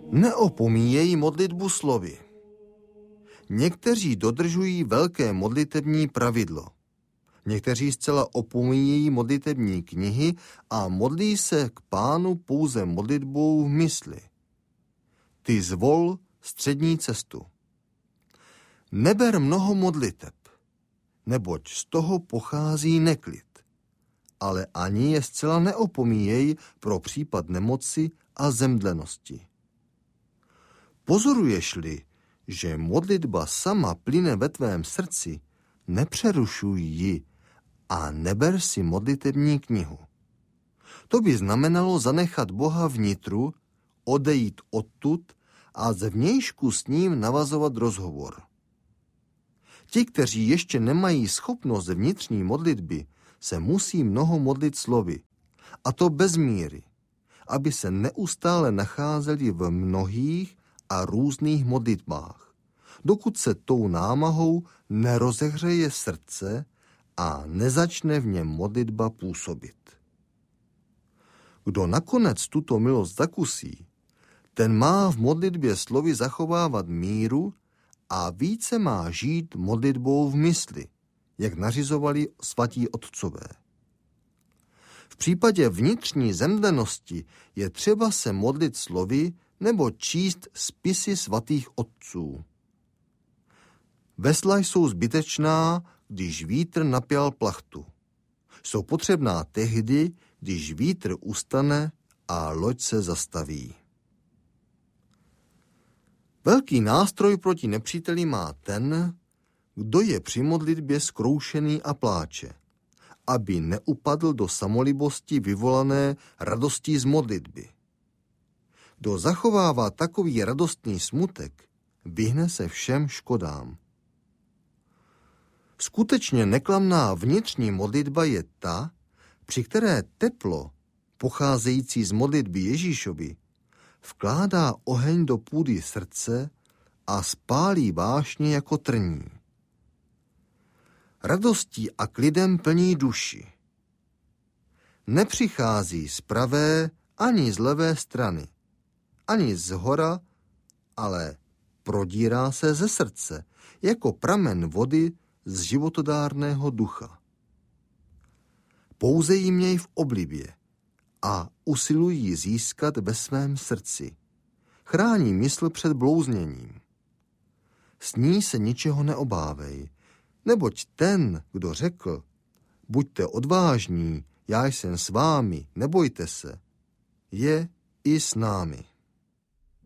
Neopomíjejí modlitbu slovy. Někteří dodržují velké modlitební pravidlo. Někteří zcela opomíjejí modlitební knihy a modlí se k Pánu pouze modlitbou v mysli. Ty zvol střední cestu. Neber mnoho modliteb, neboť z toho pochází neklid, ale ani je zcela neopomíjej pro případ nemoci a zemdlenosti. Pozoruješ-li, že modlitba sama plyne ve tvém srdci, nepřerušuj ji a neber si modlitební knihu. To by znamenalo zanechat Boha vnitru, odejít odtud a zevnějšku s ním navazovat rozhovor. Ti, kteří ještě nemají schopnost vnitřní modlitby, se musí mnoho modlit slovy, a to bez míry, aby se neustále nacházeli v mnohých a různých modlitbách, dokud se tou námahou nerozehřeje srdce a nezačne v něm modlitba působit. Kdo nakonec tuto milost zakusí, ten má v modlitbě slovy zachovávat míru a více má žít modlitbou v mysli, jak nařizovali svatí otcové. V případě vnitřní zemdlenosti je třeba se modlit slovy nebo číst spisy svatých otců. Vesla jsou zbytečná, když vítr napěl plachtu. Jsou potřebná tehdy, když vítr ustane a loď se zastaví. Velký nástroj proti nepříteli má ten, kdo je při modlitbě zkroušený a pláče, aby neupadl do samolibosti vyvolané radostí z modlitby. Kdo zachovává takový radostný smutek, vyhne se všem škodám. Skutečně neklamná vnitřní modlitba je ta, při které teplo, pocházející z modlitby Ježíšovi, vkládá oheň do půdy srdce a spálí vášně jako trní. Radostí a klidem plní duši. Nepřichází z pravé ani z levé strany, ani z hora, ale prodírá se ze srdce, jako pramen vody z životodárného ducha. Pouze ji měj v oblibě a usiluj ji získat ve svém srdci. Chrání mysl před blouzněním. S ní se ničeho neobávej, neboť ten, kdo řekl, buďte odvážní, já jsem s vámi, nebojte se, je i s námi.